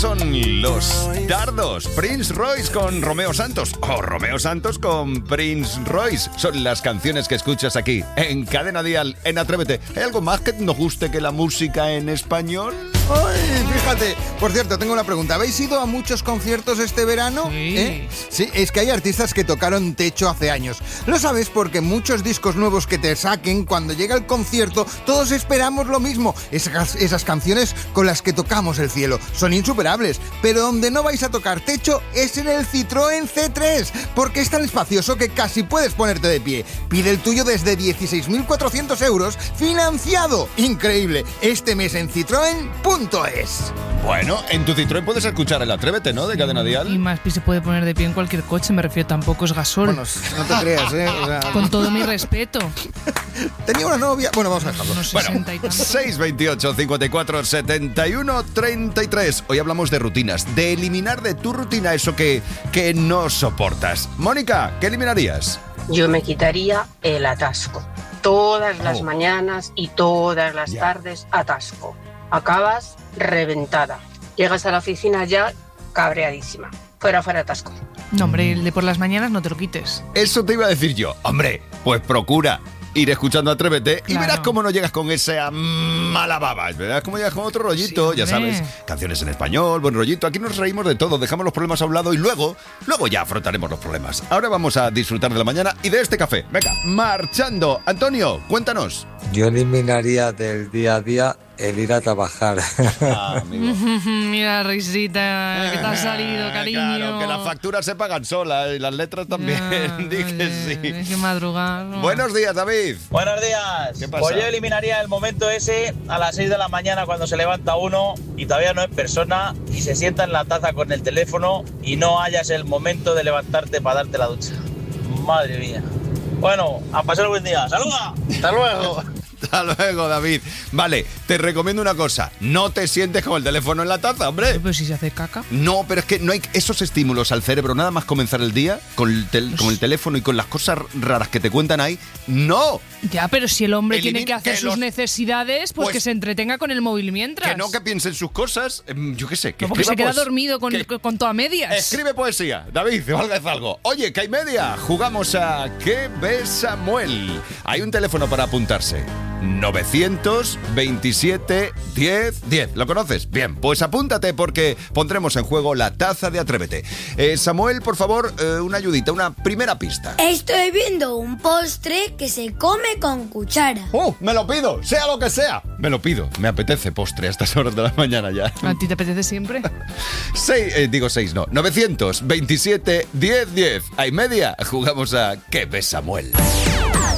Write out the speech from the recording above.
son los Dardos. Prince Royce con Romeo Santos o Romeo Santos con Prince Royce. Son las canciones que escuchas aquí en Cadena Dial, en Atrévete. ¿Hay algo más que nos guste que la música en español? Ay, fíjate. Por cierto, tengo una pregunta. ¿Habéis ido a muchos conciertos este verano? Sí. Sí, es que hay artistas que tocaron techo hace años. Lo sabes porque muchos discos nuevos que te saquen, cuando llega el concierto, todos esperamos lo mismo. Esas canciones con las que tocamos el cielo son insuperables. Pero donde no vais a tocar techo es en el Citroën C3, porque es tan espacioso que casi puedes ponerte de pie. Pide el tuyo desde 16.400 euros, financiado. Increíble. Este mes en Citroën.es. Bueno, en tu Citroën puedes escuchar el Atrévete, ¿no? De Cadena Dial. Y más se puede poner de pie en cualquier coche, me refiero, tampoco es gasol. Bueno, no te creas, ¿eh? O sea, con todo mi respeto. tenía una novia... Bueno, vamos a dejarlo. Unos Bueno, 60 y tantos. 628 54 71 33. Hoy hablamos de rutinas, de eliminar de tu rutina eso que no soportas. Mónica, ¿qué eliminarías? Yo me quitaría el atasco. Todas las mañanas y todas las tardes atasco. Acabas reventada. Llegas a la oficina ya cabreadísima. Fuera atasco. No, hombre, el de por las mañanas no te lo quites. Eso te iba a decir yo. Hombre, pues procura ir escuchando Atrévete y Claro. verás cómo no llegas con esa mala baba. Verás cómo llegas con otro rollito, Sí, ya hombre. sabes. Canciones en español, buen rollito. Aquí nos reímos de todo, dejamos los problemas a un lado y luego ya afrontaremos los problemas. Ahora vamos a disfrutar de la mañana y de este café. Venga, marchando. Antonio, cuéntanos. Yo eliminaría del día a día el ir a trabajar. Amigo. Mira la risita que te ha salido, cariño. Claro, que las facturas se pagan solas y las letras también. Di que sí. Hay que madrugar. ¿no? Buenos días, David. Buenos días. ¿Qué pasa? Pues yo eliminaría el momento ese a las 6 de la mañana cuando se levanta uno y todavía no es persona y se sienta en la taza con el teléfono y no hayas el momento de levantarte para darte la ducha. Madre mía. Bueno, a pasar un buen día. ¡Saluda! ¡Hasta luego! Hasta luego, David. Vale, te recomiendo una cosa. No te sientes con el teléfono en la taza, hombre. Pero si se hace caca. No, pero es que no hay esos estímulos al cerebro. Nada más comenzar el día con el teléfono y con las cosas raras que te cuentan ahí. ¡No! Ya, pero si el hombre Elimina- tiene que hacer que sus los- necesidades, pues que se entretenga con el móvil mientras. Que no que piense en sus cosas. Yo qué sé. Que No, porque se escriba queda dormido con todo a medias. Escribe poesía, David, te valga algo. Oye, que hay media. Jugamos a ¿Qué ves, Samuel? Hay un teléfono para apuntarse. 927 10 10. ¿Lo conoces? Bien, pues apúntate porque pondremos en juego la taza de Atrévete. Samuel, por favor, una ayudita, una primera pista. Estoy viendo un postre que se come con cuchara. Me lo pido, sea lo que sea. Me lo pido, me apetece postre a estas horas de la mañana ya. ¿A ti te apetece siempre? 927 10 10. Hay media, jugamos a ¿Qué ves, Samuel?